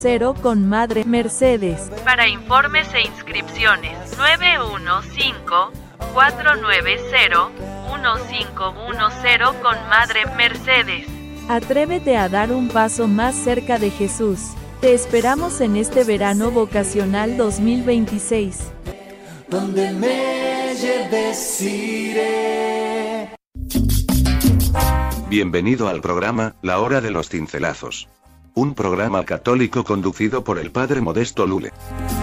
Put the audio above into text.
0 con Madre Mercedes. Para informes e inscripciones, 915-490-1510 con Madre Mercedes. Atrévete a dar un paso más cerca de Jesús. Te esperamos en este verano vocacional 2026. Donde me lleves iré. Bienvenido al programa, La Hora de los Cincelazos. Un programa católico conducido por el Padre Modesto Lule.